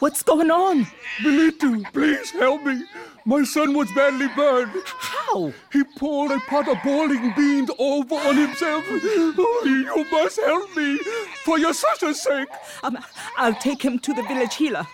What's going on? Belito, please help me. My son was badly burned. How? He poured a pot of boiling beans over on himself. Oh, you must help me, for your sister's sake. I'll take him to the village healer.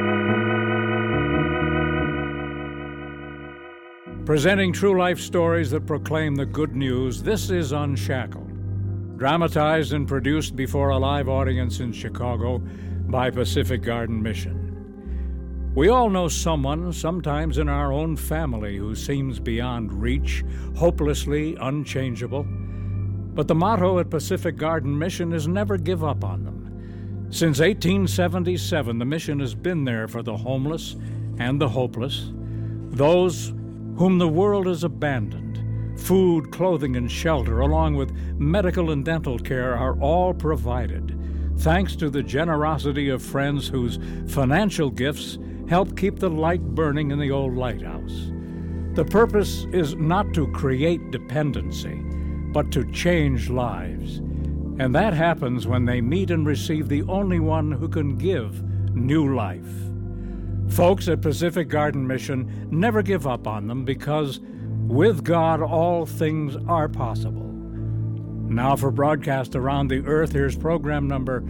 Presenting true-life stories that proclaim the good news, this is Unshackled. Dramatized and produced before a live audience in Chicago by Pacific Garden Mission. We all know someone, sometimes in our own family, who seems beyond reach, hopelessly unchangeable. But the motto at Pacific Garden Mission is never give up on them. Since 1877, the mission has been there for the homeless and the hopeless, those whom the world has abandoned. Food, clothing, and shelter, along with medical and dental care, are all provided, thanks to the generosity of friends whose financial gifts help keep the light burning in the old lighthouse. The purpose is not to create dependency, but to change lives. And that happens when they meet and receive the only one who can give new life. Folks at Pacific Garden Mission never give up on them because with God all things are possible. Now for broadcast around the earth, here's program number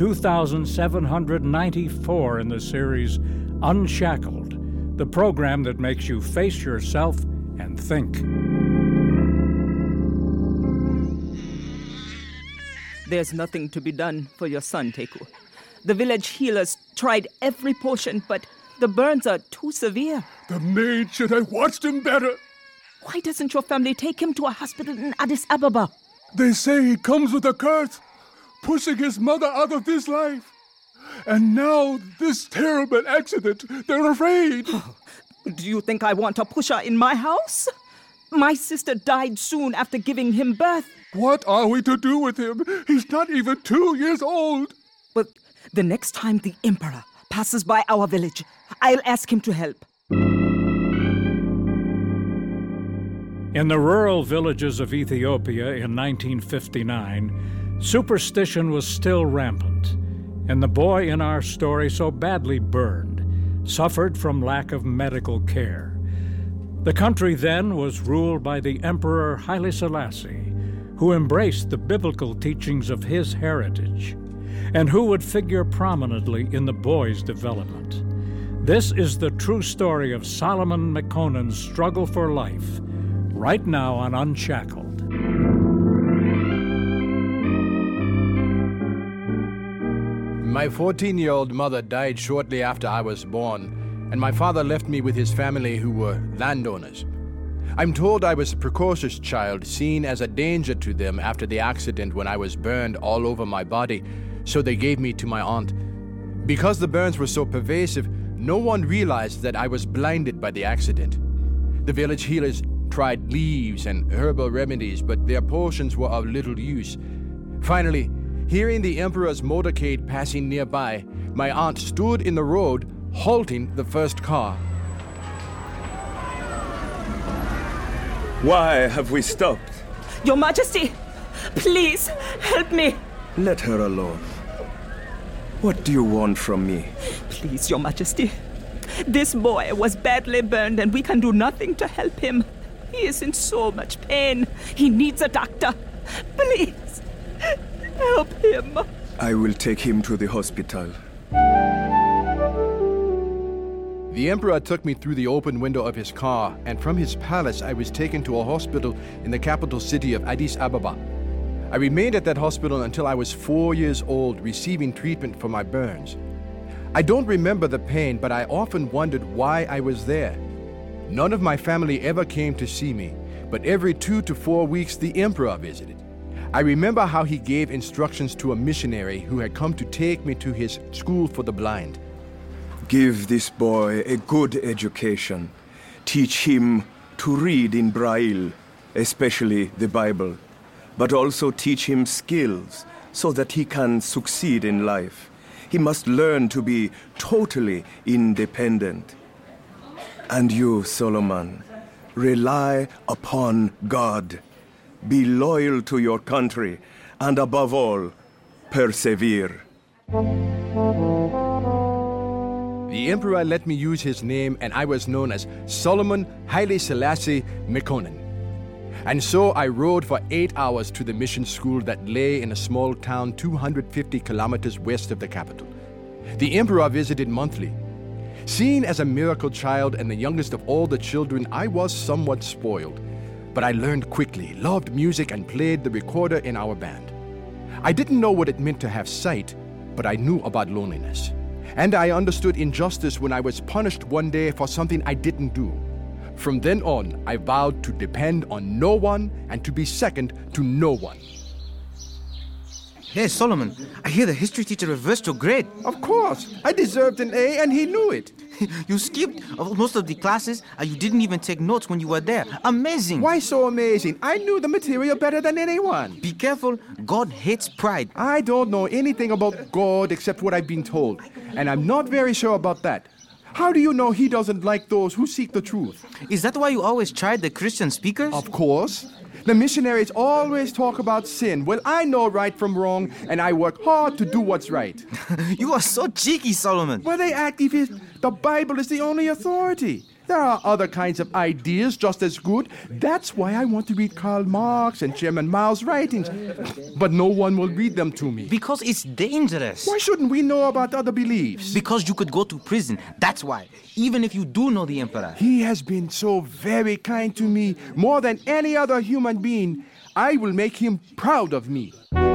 2794 in the series Unshackled, the program that makes you face yourself and think. There's nothing to be done for your son, Teku. The village healers tried every potion, but the burns are too severe. The maid should have watched him better. Why doesn't your family take him to a hospital in Addis Ababa? They say he comes with a curse, pushing his mother out of this life. And now this terrible accident, they're afraid. Do you think I want a pusher in my house? My sister died soon after giving him birth. What are we to do with him? He's not even 2 years old. But the next time the emperor passes by our village, I'll ask him to help. In the rural villages of Ethiopia in 1959, superstition was still rampant, and the boy in our story, so badly burned, suffered from lack of medical care. The country then was ruled by the Emperor Haile Selassie, who embraced the biblical teachings of his heritage, and who would figure prominently in the boy's development. This is the true story of Solomon Mekonan's struggle for life, right now on Unshackled. My 14-year-old mother died shortly after I was born, and my father left me with his family who were landowners. I'm told I was a precocious child, seen as a danger to them after the accident when I was burned all over my body, so they gave me to my aunt. Because the burns were so pervasive, no one realized that I was blinded by the accident. The village healers tried leaves and herbal remedies, but their potions were of little use. Finally, hearing the emperor's motorcade passing nearby, my aunt stood in the road, halting the first car. Why have we stopped? Your Majesty, please help me. Let her alone. What do you want from me? Please, Your Majesty. This boy was badly burned and we can do nothing to help him. He is in so much pain. He needs a doctor. Please, help him. I will take him to the hospital. The emperor took me through the open window of his car, and from his palace I was taken to a hospital in the capital city of Addis Ababa. I remained at that hospital until I was 4 years old, receiving treatment for my burns. I don't remember the pain, but I often wondered why I was there. None of my family ever came to see me, but every 2 to 4 weeks the emperor visited. I remember how he gave instructions to a missionary who had come to take me to his school for the blind. Give this boy a good education. Teach him to read in Braille, especially the Bible, but also teach him skills so that he can succeed in life. He must learn to be totally independent. And you, Solomon, rely upon God. Be loyal to your country, and above all, persevere. The emperor let me use his name, and I was known as Solomon Haile Selassie Mekonnen. And so I rode for 8 hours to the mission school that lay in a small town 250 kilometers west of the capital. The emperor visited monthly. Seen as a miracle child and the youngest of all the children, I was somewhat spoiled. But I learned quickly, loved music, and played the recorder in our band. I didn't know what it meant to have sight, but I knew about loneliness. And I understood injustice when I was punished one day for something I didn't do. From then on, I vowed to depend on no one and to be second to no one. Hey, Solomon, I hear the history teacher reversed your grade. Of course, I deserved an A and he knew it. You skipped most of the classes and you didn't even take notes when you were there. Amazing. Why so amazing? I knew the material better than anyone. Be careful. God hates pride. I don't know anything about God except what I've been told, and I'm not very sure about that. How do you know he doesn't like those who seek the truth? Is that why you always tried the Christian speakers? Of course. The missionaries always talk about sin. Well, I know right from wrong, and I work hard to do what's right. You are so cheeky, Solomon. Well, they act if the Bible is the only authority. There are other kinds of ideas just as good. That's why I want to read Karl Marx and Chairman Mao's writings. But no one will read them to me. Because it's dangerous. Why shouldn't we know about other beliefs? Because you could go to prison. That's why. Even if you do know the emperor. He has been so very kind to me, more than any other human being. I will make him proud of me.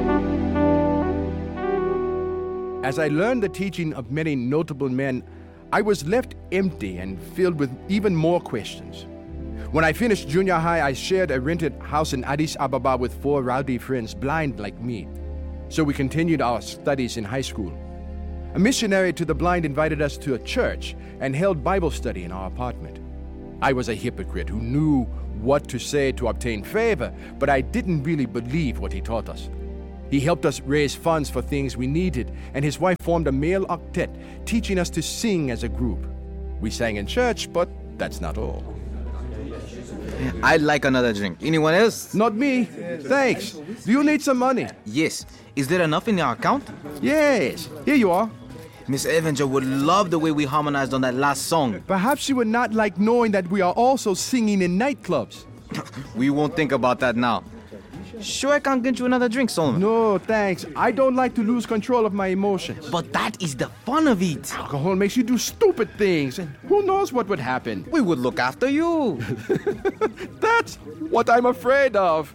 As I learned the teaching of many notable men, I was left empty and filled with even more questions. When I finished junior high, I shared a rented house in Addis Ababa with 4 rowdy friends, blind like me. So we continued our studies in high school. A missionary to the blind invited us to a church and held Bible study in our apartment. I was a hypocrite who knew what to say to obtain favor, but I didn't really believe what he taught us. He helped us raise funds for things we needed, and his wife formed a male octet, teaching us to sing as a group. We sang in church, but that's not all. I'd like another drink. Anyone else? Not me. Thanks. Do you need some money? Yes. Is there enough in your account? Yes. Here you are. Miss Avenger would love the way we harmonized on that last song. Perhaps she would not like knowing that we are also singing in nightclubs. We won't think about that now. Sure I can't get you another drink, Solomon? No, thanks. I don't like to lose control of my emotions. But that is the fun of it. Alcohol makes you do stupid things, and who knows what would happen. We would look after you. That's what I'm afraid of.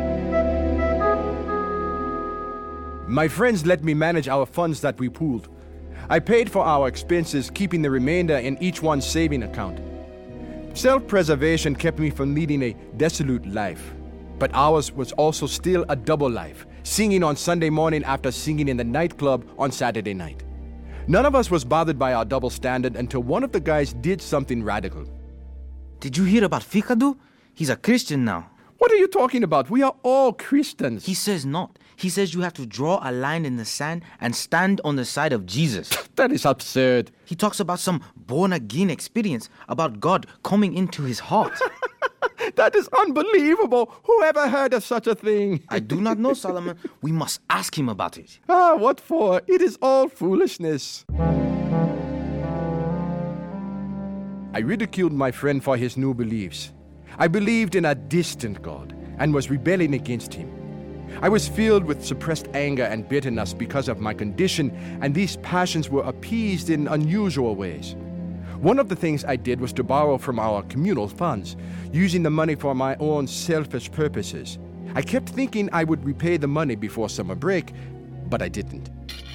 My friends let me manage our funds that we pooled. I paid for our expenses, keeping the remainder in each one's saving account. Self-preservation kept me from leading a dissolute life. But ours was also still a double life, singing on Sunday morning after singing in the nightclub on Saturday night. None of us was bothered by our double standard until one of the guys did something radical. Did you hear about Fikadu? He's a Christian now. What are you talking about? We are all Christians. He says not. He says you have to draw a line in the sand and stand on the side of Jesus. That is absurd. He talks about some born-again experience, about God coming into his heart. That is unbelievable. Who ever heard of such a thing? I do not know, Solomon. We must ask him about it. What for? It is all foolishness. I ridiculed my friend for his new beliefs. I believed in a distant God and was rebelling against him. I was filled with suppressed anger and bitterness because of my condition, and these passions were appeased in unusual ways. One of the things I did was to borrow from our communal funds, using the money for my own selfish purposes. I kept thinking I would repay the money before summer break, but I didn't.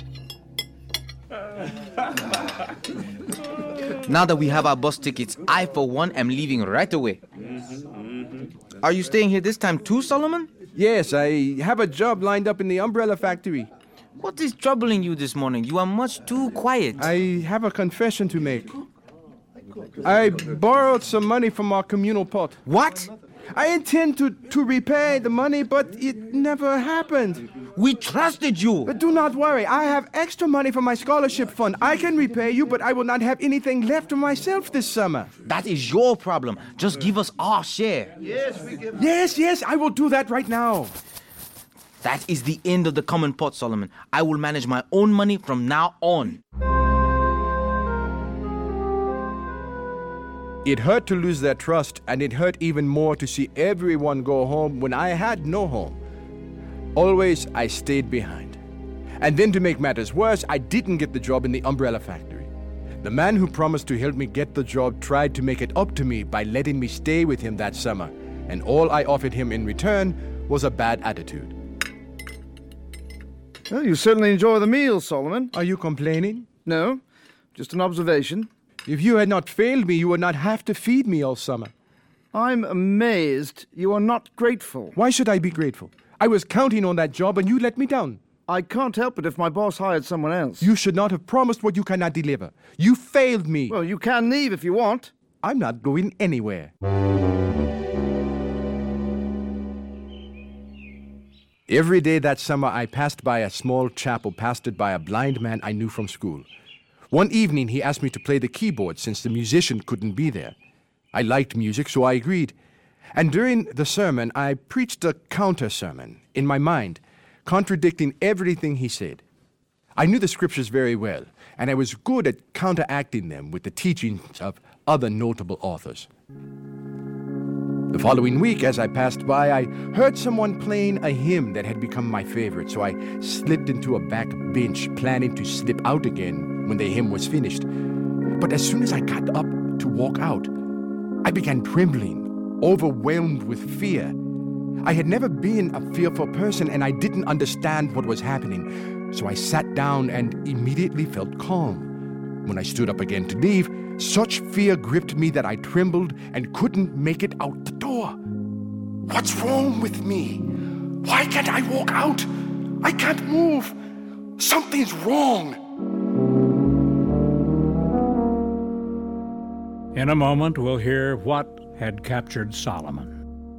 Now that we have our bus tickets, I, for one, am leaving right away. Are you staying here this time too, Solomon? Yes, I have a job lined up in the umbrella factory. What is troubling you this morning? You are much too quiet. I have a confession to make. I borrowed some money from our communal pot. What? I intend to repay the money, but it never happened. We trusted you. But do not worry. I have extra money from my scholarship fund. I can repay you, but I will not have anything left for myself this summer. That is your problem. Just give us our share. Yes, I will do that right now. That is the end of the common pot, Solomon. I will manage my own money from now on. It hurt to lose their trust, and it hurt even more to see everyone go home when I had no home. Always, I stayed behind. And then to make matters worse, I didn't get the job in the umbrella factory. The man who promised to help me get the job tried to make it up to me by letting me stay with him that summer, and all I offered him in return was a bad attitude. Well, you certainly enjoy the meal, Solomon. Are you complaining? No, just an observation. If you had not failed me, you would not have to feed me all summer. I'm amazed you are not grateful. Why should I be grateful? I was counting on that job and you let me down. I can't help it if my boss hired someone else. You should not have promised what you cannot deliver. You failed me. Well, you can leave if you want. I'm not going anywhere. Every day that summer, I passed by a small chapel pastored by a blind man I knew from school. One evening, he asked me to play the keyboard since the musician couldn't be there. I liked music, so I agreed. And during the sermon, I preached a counter-sermon in my mind, contradicting everything he said. I knew the scriptures very well, and I was good at counteracting them with the teachings of other notable authors. The following week, as I passed by, I heard someone playing a hymn that had become my favorite, so I slipped into a back bench, planning to slip out again when the hymn was finished. But as soon as I got up to walk out, I began trembling, overwhelmed with fear. I had never been a fearful person, and I didn't understand what was happening, so I sat down and immediately felt calm. When I stood up again to leave, such fear gripped me that I trembled and couldn't make it out the door. What's wrong with me? Why can't I walk out? I can't move. Something's wrong. In a moment, we'll hear what had captured Solomon.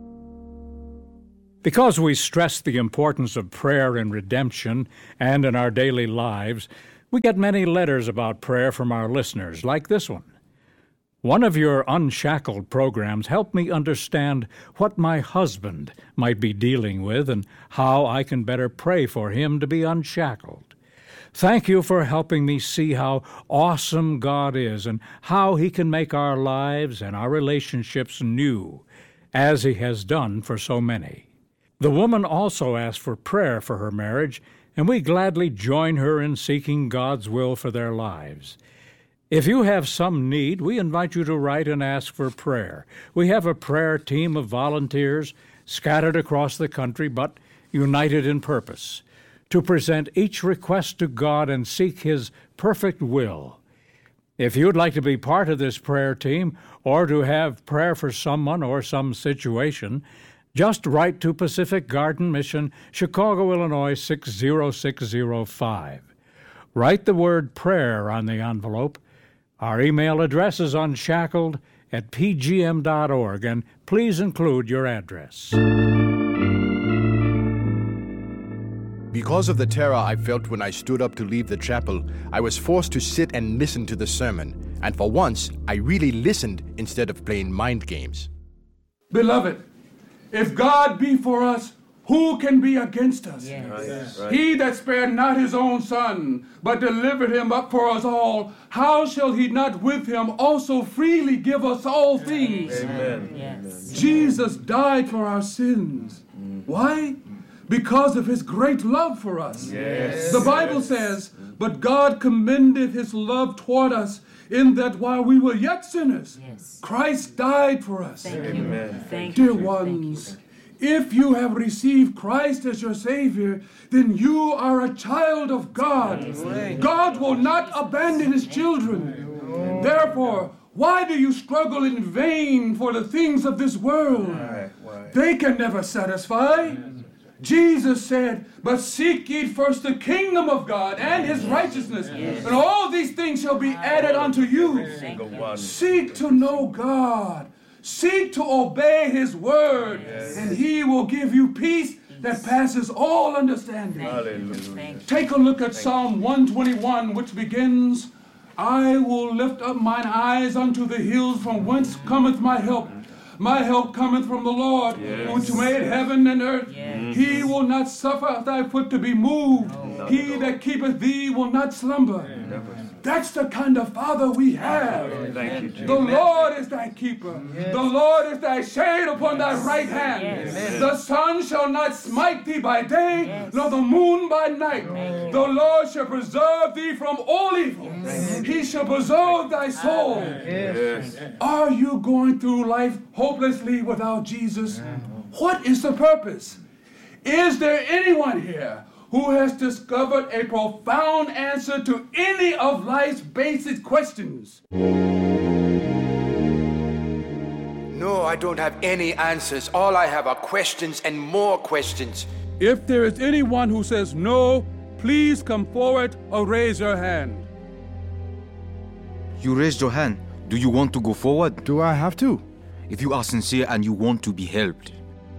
Because we stress the importance of prayer in redemption and in our daily lives, we get many letters about prayer from our listeners, like this one. One of your Unshackled programs helped me understand what my husband might be dealing with and how I can better pray for him to be unshackled. Thank you for helping me see how awesome God is and how He can make our lives and our relationships new, as He has done for so many. The woman also asked for prayer for her marriage, and we gladly join her in seeking God's will for their lives. If you have some need, we invite you to write and ask for prayer. We have a prayer team of volunteers scattered across the country, but united in purpose, to present each request to God and seek His perfect will. If you'd like to be part of this prayer team or to have prayer for someone or some situation, just write to Pacific Garden Mission, Chicago, Illinois 60605. Write the word prayer on the envelope. Our email address is unshackled@pgm.org, and please include your address. Because of the terror I felt when I stood up to leave the chapel, I was forced to sit and listen to the sermon. And for once, I really listened instead of playing mind games. Beloved, if God be for us, who can be against us? Yes. Right. He that spared not his own son, but delivered him up for us all, how shall he not with him also freely give us all things? Amen. Yes. Jesus died for our sins. Why? Because of his great love for us. Yes. The Bible says, but God commended his love toward us, in that while we were yet sinners, Christ died for us. Amen. Dear ones, if you have received Christ as your Savior, then you are a child of God. God will not abandon his children. Therefore, why do you struggle in vain for the things of this world? They can never satisfy. Jesus said, but seek ye first the kingdom of God and his righteousness, and all these things shall be added unto you. Seek to know God. Seek to obey his word, and he will give you peace that passes all understanding. Take a look at Psalm 121, which begins, I will lift up mine eyes unto the hills from whence cometh my help. My help cometh from the Lord, which made heaven and earth. He will not suffer thy foot to be moved. He that keepeth thee will not slumber. That's the kind of Father we have. The Lord is thy keeper. The Lord is thy shade upon thy right hand. The sun shall not smite thee by day, nor the moon by night. The Lord shall preserve thee from all evil. He shall preserve thy soul. Are you going through life hopelessly without Jesus? What is the purpose? Is there anyone here who has discovered a profound answer to any of life's basic questions? No, I don't have any answers. All I have are questions and more questions. If there is anyone who says no, please come forward or raise your hand. You raised your hand. Do you want to go forward? Do I have to? If you are sincere and you want to be helped.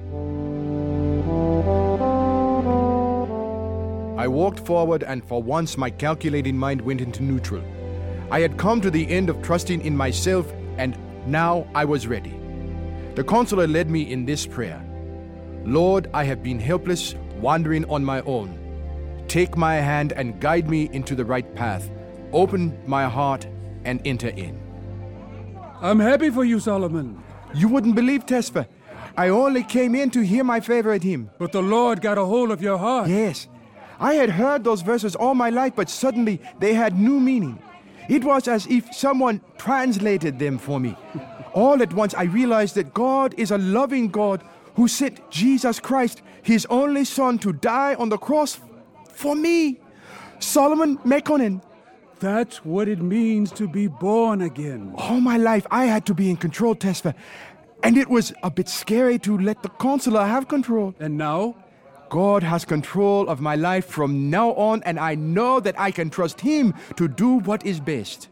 I walked forward, and for once my calculating mind went into neutral. I had come to the end of trusting in myself, and now I was ready. The counselor led me in this prayer. Lord, I have been helpless, wandering on my own. Take my hand and guide me into the right path. Open my heart and enter in. I'm happy for you, Solomon. You wouldn't believe, Tesfa. I only came in to hear my favorite hymn. But the Lord got a hold of your heart. Yes. I had heard those verses all my life, but suddenly they had new meaning. It was as if someone translated them for me. All at once I realized that God is a loving God who sent Jesus Christ, his only son, to die on the cross for me. Solomon Mekonnen. That's what it means to be born again. All my life I had to be in control, Tesfa. And it was a bit scary to let the counselor have control. And now? God has control of my life from now on, and I know that I can trust him to do what is best.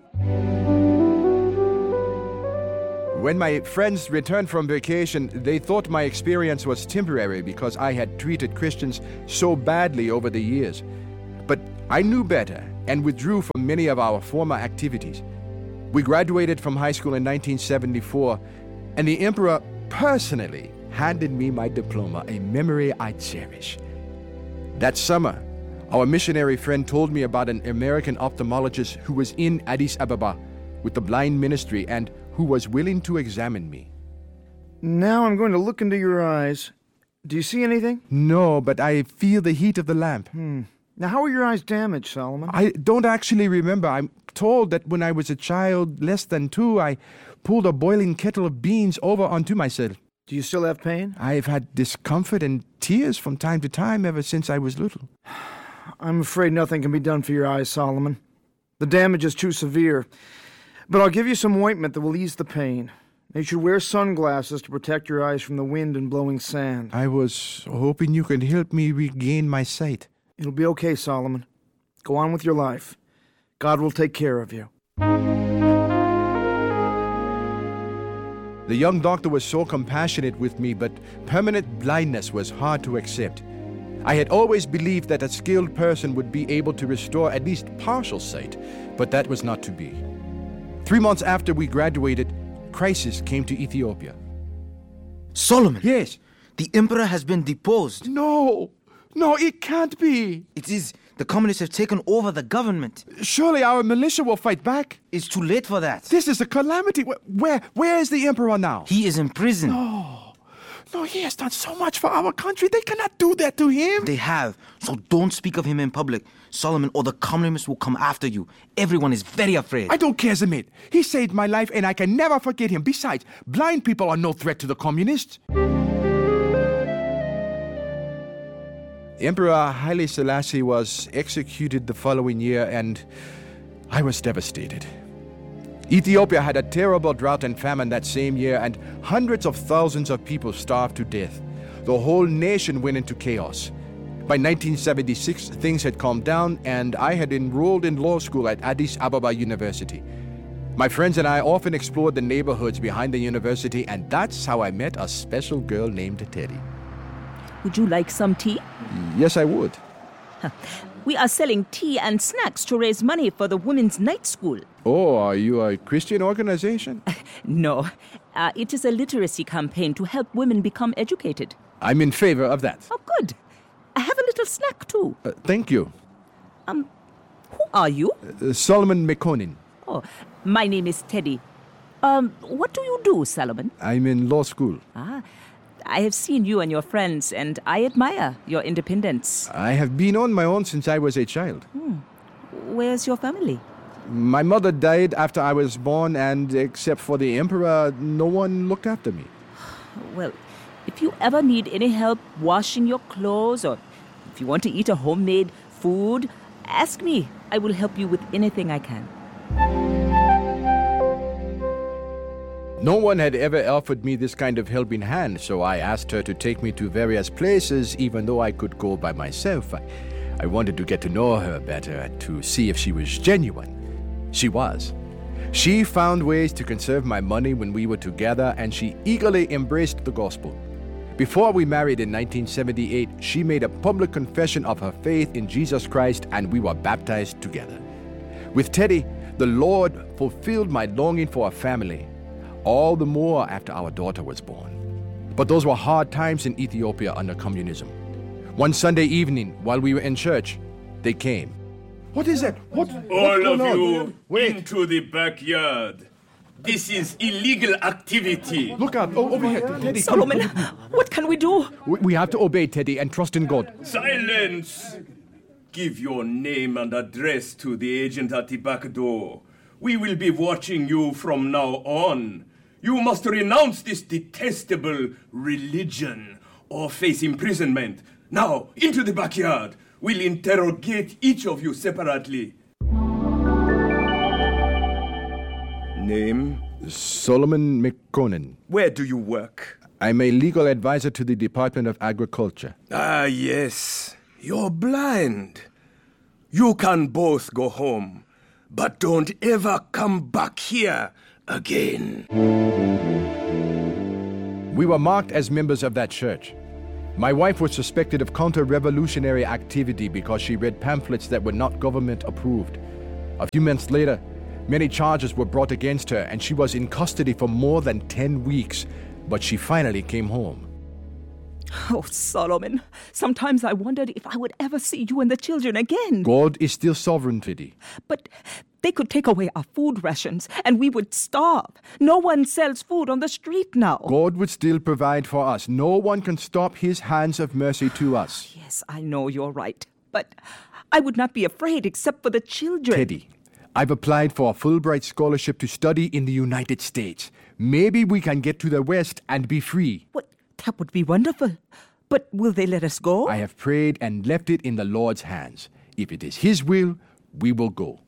When my friends returned from vacation, they thought my experience was temporary because I had treated Christians so badly over the years. But I knew better and withdrew from many of our former activities. We graduated from high school in 1974, and the Emperor personally handed me my diploma, a memory I cherish. That summer, our missionary friend told me about an American ophthalmologist who was in Addis Ababa with the blind ministry and who was willing to examine me. Now I'm going to look into your eyes. Do you see anything? No, but I feel the heat of the lamp. Now, how are your eyes damaged, Solomon? I don't actually remember. I'm told that when I was a child, less than 2, I pulled a boiling kettle of beans over onto myself. Do you still have pain? I've had discomfort and tears from time to time ever since I was little. I'm afraid nothing can be done for your eyes, Solomon. The damage is too severe. But I'll give you some ointment that will ease the pain. You should wear sunglasses to protect your eyes from the wind and blowing sand. I was hoping you could help me regain my sight. It'll be okay, Solomon. Go on with your life. God will take care of you. The young doctor was so compassionate with me, but permanent blindness was hard to accept. I had always believed that a skilled person would be able to restore at least partial sight, but that was not to be. 3 months after we graduated, crisis came to Ethiopia. Solomon! Yes. The emperor has been deposed. No, it can't be. It is. The communists have taken over the government. Surely our militia will fight back. It's too late for that. This is a calamity. Where is the emperor now? He is in prison. No, he has done so much for our country. They cannot do that to him. They have. So don't speak of him in public, Solomon, or the communists will come after you. Everyone is very afraid. I don't care, Zamit. He saved my life and I can never forget him. Besides, blind people are no threat to the communists. Emperor Haile Selassie was executed the following year, and I was devastated. Ethiopia had a terrible drought and famine that same year, and hundreds of thousands of people starved to death. The whole nation went into chaos. By 1976, things had calmed down, and I had enrolled in law school at Addis Ababa University. My friends and I often explored the neighborhoods behind the university, and that's how I met a special girl named Teddy. Would you like some tea? Yes, I would. We are selling tea and snacks to raise money for the women's night school. Oh, are you a Christian organization? No, it is a literacy campaign to help women become educated. I'm in favor of that. Oh, good. I have a little snack, too. Thank you. Who are you? Solomon McConan. Oh, my name is Teddy. What do you do, Solomon? I'm in law school. I have seen you and your friends, and I admire your independence. I have been on my own since I was a child. Where's your family? My mother died after I was born, and except for the emperor, no one looked after me. Well, if you ever need any help washing your clothes, or if you want to eat a homemade food, ask me. I will help you with anything I can. No one had ever offered me this kind of helping hand, so I asked her to take me to various places, even though I could go by myself. I wanted to get to know her better, to see if she was genuine. She was. She found ways to conserve my money when we were together, and she eagerly embraced the gospel. Before we married in 1978, she made a public confession of her faith in Jesus Christ, and we were baptized together. With Teddy, the Lord fulfilled my longing for a family, all the more after our daughter was born. But those were hard times in Ethiopia under communism. One Sunday evening, while we were in church, they came. What is that? What's All of going you on? Wait. into the backyard. This is illegal activity. Look out. Oh, over here. Teddy, come. Solomon, what can we do? We have to obey, Teddy, and trust in God. Silence! Give your name and address to the agent at the back door. We will be watching you from now on. You must renounce this detestable religion or face imprisonment. Now, into the backyard. We'll interrogate each of you separately. Name? Solomon McConan. Where do you work? I'm a legal advisor to the Department of Agriculture. Ah, yes. You're blind. You can both go home, but don't ever come back here again. We were marked as members of that church. My wife was suspected of counter-revolutionary activity because she read pamphlets that were not government approved. A few months later, many charges were brought against her, and she was in custody for more than 10 weeks, but she finally came home. Oh, Solomon, sometimes I wondered if I would ever see you and the children again. God is still sovereign, Teddy. But they could take away our food rations, and we would starve. No one sells food on the street now. God would still provide for us. No one can stop his hands of mercy to us. Yes, I know you're right. But I would not be afraid except for the children. Teddy, I've applied for a Fulbright scholarship to study in the United States. Maybe we can get to the West and be free. What? That would be wonderful. But will they let us go? I have prayed and left it in the Lord's hands. If it is his will, we will go.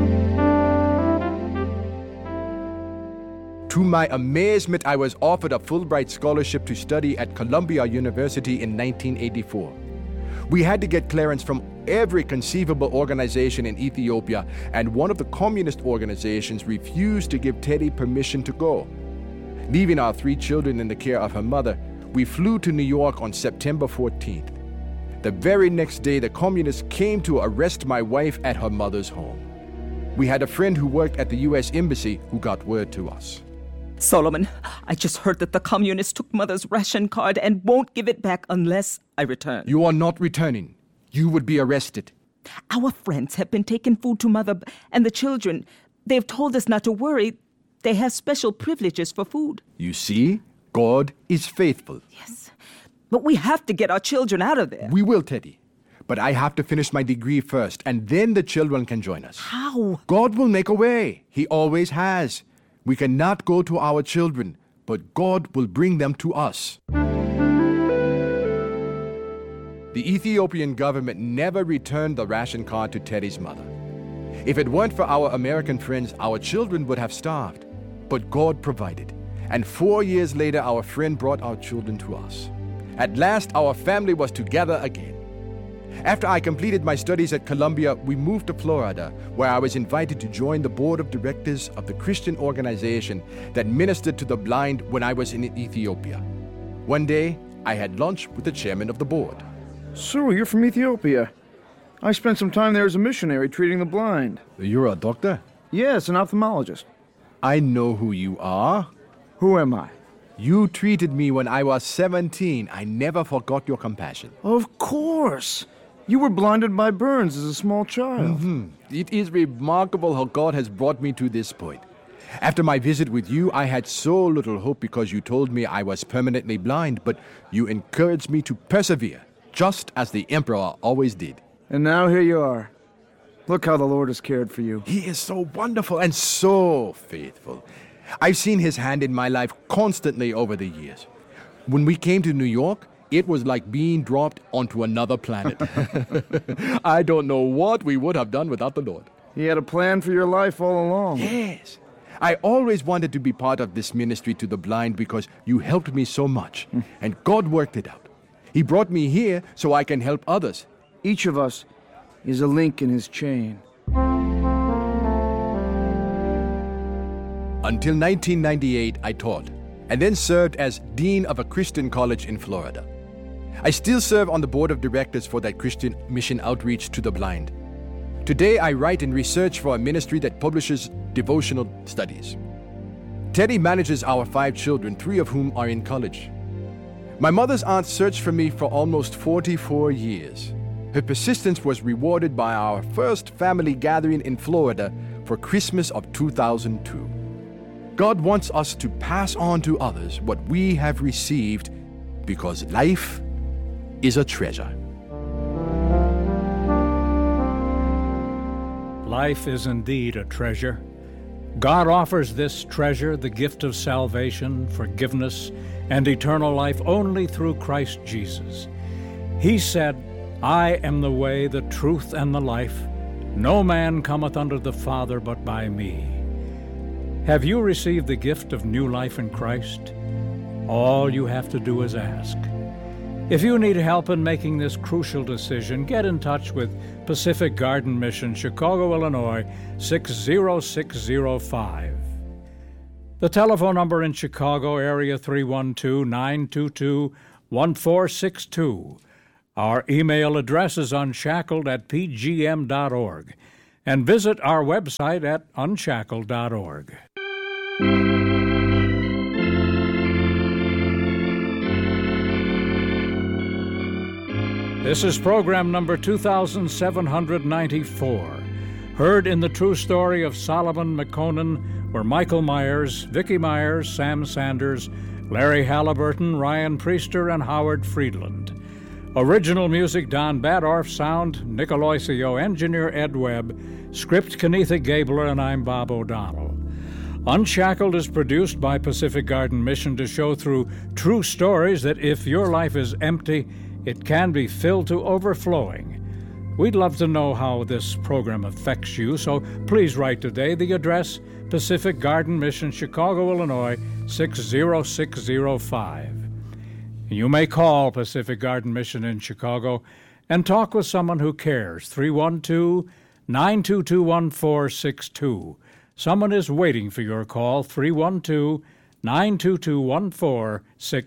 To my amazement, I was offered a Fulbright scholarship to study at Columbia University in 1984. We had to get clearance from every conceivable organization in Ethiopia, and one of the communist organizations refused to give Teddy permission to go. Leaving our 3 children in the care of her mother, we flew to New York on September 14th. The very next day, the communists came to arrest my wife at her mother's home. We had a friend who worked at the U.S. Embassy who got word to us. Solomon, I just heard that the communists took Mother's ration card and won't give it back unless I return. You are not returning. You would be arrested. Our friends have been taking food to Mother and the children. They've told us not to worry. They have special privileges for food. You see, God is faithful. Yes, but we have to get our children out of there. We will, Teddy. But I have to finish my degree first, and then the children can join us. How? God will make a way. He always has. We cannot go to our children, but God will bring them to us. The Ethiopian government never returned the ration card to Teddy's mother. If it weren't for our American friends, our children would have starved. But God provided. And 4 years later, our friend brought our children to us. At last, our family was together again. After I completed my studies at Columbia, we moved to Florida, where I was invited to join the board of directors of the Christian organization that ministered to the blind when I was in Ethiopia. One day, I had lunch with the chairman of the board. So, you're from Ethiopia. I spent some time there as a missionary treating the blind. You're a doctor? Yes, an ophthalmologist. I know who you are. Who am I? You treated me when I was 17. I never forgot your compassion. Of course. You were blinded by burns as a small child. It is remarkable how God has brought me to this point. After my visit with you, I had so little hope because you told me I was permanently blind, but you encouraged me to persevere, just as the Emperor always did. And now here you are. Look how the Lord has cared for you. He is so wonderful and so faithful. I've seen his hand in my life constantly over the years. When we came to New York, it was like being dropped onto another planet. I don't know what we would have done without the Lord. He had a plan for your life all along. Yes. I always wanted to be part of this ministry to the blind because you helped me so much. And God worked it out. He brought me here so I can help others. Each of us is a link in his chain. Until 1998, I taught, and then served as dean of a Christian college in Florida. I still serve on the board of directors for that Christian mission outreach to the blind. Today, I write and research for a ministry that publishes devotional studies. Teddy manages our 5 children, 3 of whom are in college. My mother's aunt searched for me for almost 44 years. Her persistence was rewarded by our first family gathering in Florida for Christmas of 2002. God wants us to pass on to others what we have received because life is a treasure. Life is indeed a treasure. God offers this treasure, the gift of salvation, forgiveness, and eternal life only through Christ Jesus. He said, "I am the way, the truth, and the life. No man cometh unto the Father but by me." Have you received the gift of new life in Christ? All you have to do is ask. If you need help in making this crucial decision, get in touch with Pacific Garden Mission, Chicago, Illinois, 60605. The telephone number in Chicago, area 312-922-1462. Our email address is unshackled@pgm.org. And visit our website at unshackled.org. This is program number 2794, heard in the true story of Solomon McConan, where Michael Myers, Vicki Myers, Sam Sanders, Larry Halliburton, Ryan Priester, and Howard Friedland. Original music, Don Badorf. Sound, Nick Aloisio. Engineer, Ed Webb. Script, Kenetha Gabler, and I'm Bob O'Donnell. Unshackled is produced by Pacific Garden Mission to show through true stories that if your life is empty, it can be filled to overflowing. We'd love to know how this program affects you, so please write today. The address, Pacific Garden Mission, Chicago, Illinois, 60605. You may call Pacific Garden Mission in Chicago and talk with someone who cares. 312-922-1462. Someone is waiting for your call. 312-922-1462.